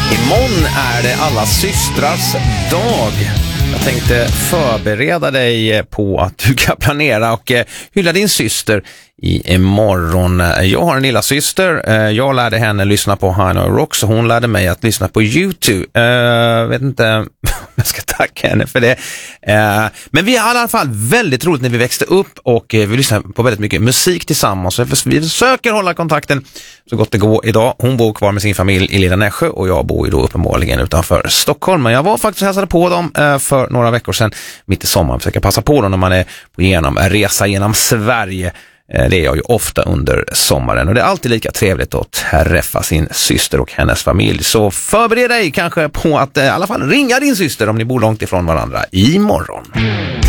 Imorgon är det alla systrars dag. Jag tänkte förbereda dig på att du kan planera och hylla din syster imorgon. Jag har en lilla syster. Jag lärde henne lyssna på Hanoi Rock, så hon lärde mig att lyssna på YouTube. Vet inte om jag ska tacka henne för det. Men vi har i alla fall väldigt roligt när vi växte upp och vi lyssnar på väldigt mycket musik tillsammans. Så vi försöker hålla kontakten så gott det går idag. Hon bor kvar med sin familj i Lilla Nässjö och jag bor ju då uppenbarligen utanför Stockholm. Men jag var faktiskt och hälsade på dem för några veckor sedan mitt i sommaren. Försöker passa på dem när man är på resa genom Sverige. Det är jag ju ofta under sommaren och det är alltid lika trevligt att träffa sin syster och hennes familj. Så förbered dig kanske på att i alla fall ringa din syster om ni bor långt ifrån varandra imorgon.